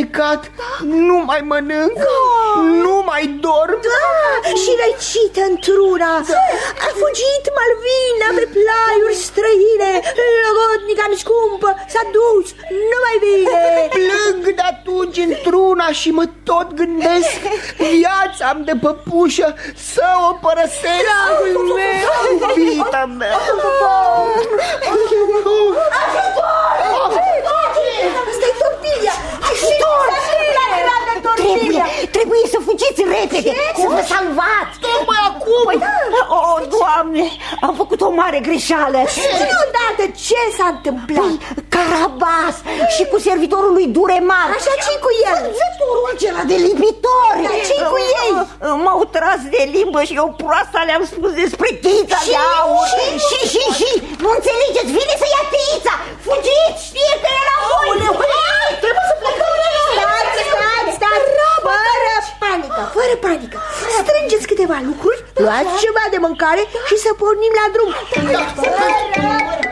întunecat, nu mai mănânc, nu mai dorm. Și răcită într-una. A fugit Malvina pe plaiuri străine, logodnica-mi scumpă s-a dus, nu mai vine. Plâng de atunci într-una și mă tot gândesc, viața-mi de păpușă să o părăsesc. Dragul meu, iubita mea. Asta-i Tortilia. Trebuie să fugiți repede, să vă salvați. Tocmai acum. Doamne, am făcut o mare greșeală. Deodată ce s-a întâmplat? Carabas și cu servitorul lui Duremar. Așa, ce cu el? Vânzătorul acela de lipitori. Dar ce cu ei? M-au tras de limbă și eu proasta le-am spus despre tița de aur. Și nu înțelegeți, vine să ia tița. Fugiți, știe că e la voi. Trebuie să plecăm. Stați, fără panică. Strângeți câteva lucruri, luați ceva de mâncare și să pornim la drum.